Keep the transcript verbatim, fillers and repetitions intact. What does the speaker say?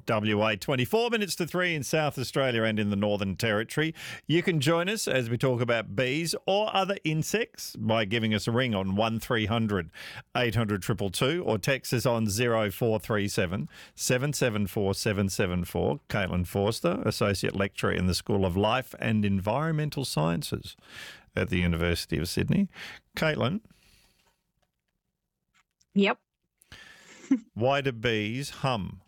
W A. twenty-four minutes to three in South Australia and in the Northern Territory. You can join us as we talk about bees or other insects by giving us a ring on one three hundred eight hundred two two two or text us on zero four three seven seven seven four seven seven four. Caitlin Forster, Associate Lecturer in the School of Life and Environmental Sciences at the University of Sydney. Caitlin? Yep. Why do bees hum?